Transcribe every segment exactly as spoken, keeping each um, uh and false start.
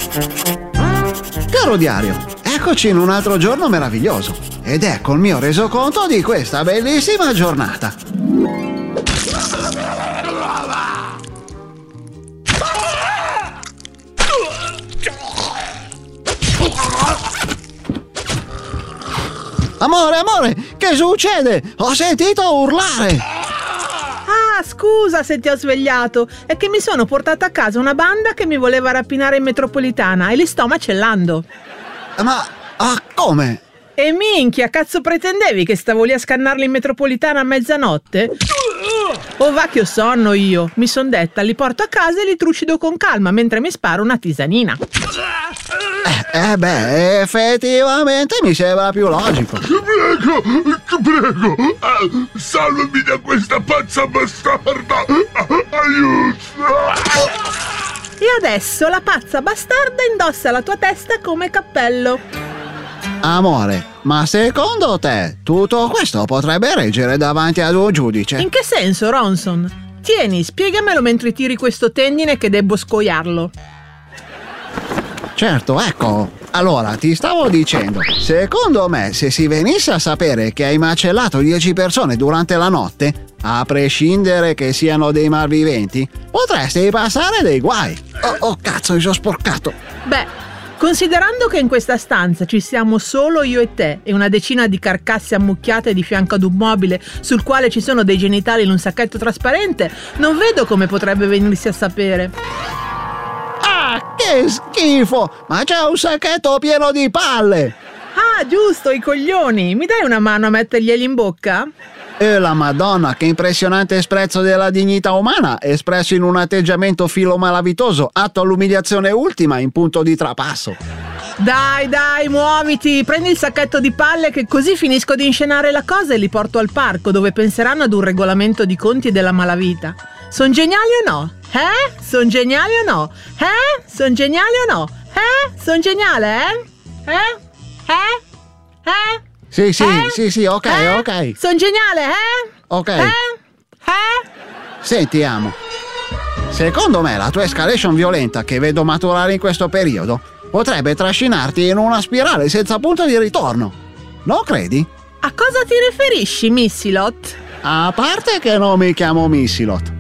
Caro diario, eccoci in un altro giorno meraviglioso ed ecco il mio resoconto di questa bellissima giornata. Amore, amore, che succede? Ho sentito urlare! Ah, scusa se ti ho svegliato, è che mi sono portata a casa una banda che mi voleva rapinare in metropolitana e li sto macellando. Ma, ah, come? E minchia, cazzo pretendevi che stavo lì a scannarli in metropolitana a mezzanotte? Oh va che ho sonno io, mi son detta, li porto a casa e li trucido con calma mentre mi sparo una tisanina. Eh, eh beh, effettivamente mi sembra più logico. Ti prego, ti prego, uh, salvami da questa pazza bastarda, uh, aiuto! E adesso la pazza bastarda indossa la tua testa come cappello. Amore, ma secondo te tutto questo potrebbe reggere davanti ad un giudice? In che senso, Ronson? Tieni, spiegamelo mentre tiri questo tendine che debbo scoiarlo. Certo, ecco. Allora, ti stavo dicendo, secondo me, se si venisse a sapere che hai macellato dieci persone durante la notte, a prescindere che siano dei malviventi, potresti passare dei guai. Oh, oh cazzo, mi sono sporcato. Beh, considerando che in questa stanza ci siamo solo io e te e una decina di carcasse ammucchiate di fianco ad un mobile sul quale ci sono dei genitali in un sacchetto trasparente, non vedo come potrebbe venirsi a sapere. Ah, che schifo! Ma c'è un sacchetto pieno di palle! Ah, giusto, i coglioni! Mi dai una mano a metterglieli in bocca? E la Madonna, che impressionante sprezzo della dignità umana, espresso in un atteggiamento filomalavitoso, atto all'umiliazione ultima in punto di trapasso. Dai, dai, muoviti! Prendi il sacchetto di palle che così finisco di inscenare la cosa e li porto al parco, dove penseranno ad un regolamento di conti della malavita. Son geniali o no? Eh? Son geniali o no? Eh? Son geniali o no? Eh? Son geniale, eh? Eh? Eh? Eh? Sì, sì, eh? sì, sì, ok, eh? ok. Son geniale, eh? Ok. Eh? Eh? Senti, amo. Secondo me la tua escalation violenta che vedo maturare in questo periodo potrebbe trascinarti in una spirale senza punto di ritorno. Non credi? A cosa ti riferisci, Missilot? A parte che non mi chiamo Missilot.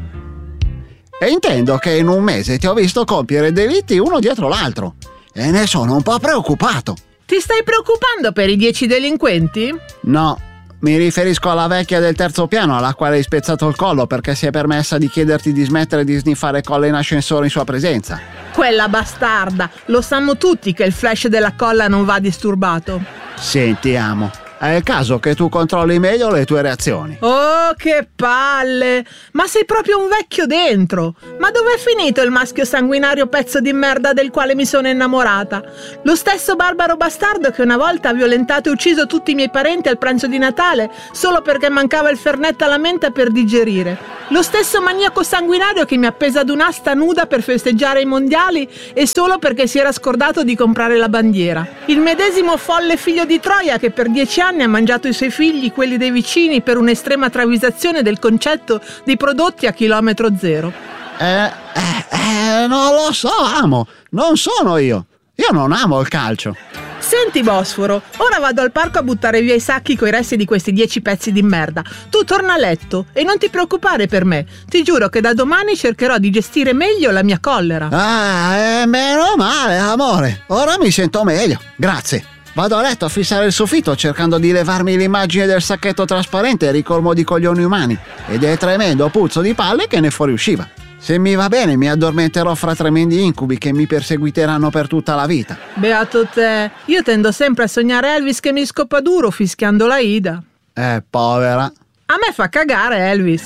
E intendo che in un mese ti ho visto compiere delitti uno dietro l'altro e ne sono un po' preoccupato. Ti stai preoccupando per i dieci delinquenti? No, mi riferisco alla vecchia del terzo piano alla quale hai spezzato il collo perché si è permessa di chiederti di smettere di sniffare colle in ascensore in sua presenza. Quella bastarda, lo sanno tutti che il flash della colla non va disturbato. Senti, amo, è il caso che tu controlli meglio le tue reazioni. Oh, che palle! Ma sei proprio un vecchio dentro! Ma dov'è finito il maschio sanguinario pezzo di merda del quale mi sono innamorata? Lo stesso barbaro bastardo che una volta ha violentato e ucciso tutti i miei parenti al pranzo di Natale solo perché mancava il fernetto alla menta per digerire. Lo stesso maniaco sanguinario che mi ha appesa ad un'asta nuda per festeggiare i mondiali e solo perché si era scordato di comprare la bandiera. Il medesimo folle figlio di Troia che per dieci anni ha mangiato i suoi figli, quelli dei vicini, per un'estrema travisazione del concetto di prodotti a chilometro zero. Eh, eh, eh, non lo so, amo, non sono io. Io non amo il calcio. Senti, Bosforo, ora vado al parco a buttare via i sacchi coi resti di questi dieci pezzi di merda. Tu torna a letto e non ti preoccupare per me. Ti giuro che da domani cercherò di gestire meglio la mia collera. Ah, eh, meno male, amore. Ora mi sento meglio. Grazie. Vado a letto a fissare il soffitto cercando di levarmi l'immagine del sacchetto trasparente ricolmo di coglioni umani e del tremendo puzzo di palle che ne fuoriusciva. Se mi va bene mi addormenterò fra tremendi incubi che mi perseguiteranno per tutta la vita. Beato te, io tendo sempre a sognare Elvis che mi scoppa duro fischiando la Ida. Eh, povera. A me fa cagare Elvis.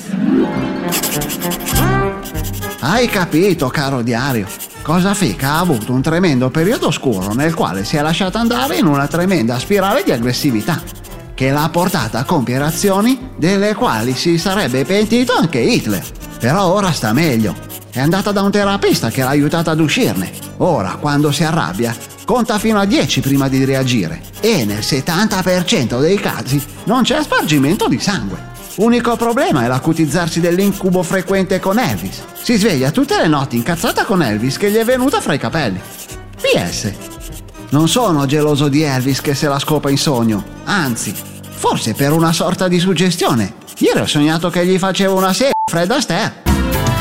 Hai capito, caro diario? Cosa Fica ha avuto un tremendo periodo oscuro nel quale si è lasciata andare in una tremenda spirale di aggressività che l'ha portata a compiere azioni delle quali si sarebbe pentito anche Hitler. Però ora sta meglio. È andata da un terapista che l'ha aiutata ad uscirne. Ora, quando si arrabbia, conta fino a dieci prima di reagire e nel settanta per cento dei casi non c'è spargimento di sangue. Unico problema è l'acutizzarsi dell'incubo frequente con Elvis. Si sveglia tutte le notti incazzata con Elvis che gli è venuta fra i capelli. P S. Non sono geloso di Elvis che se la scopa in sogno, anzi, forse per una sorta di suggestione. Ieri ho sognato che gli facevo una serie Fred Astaire.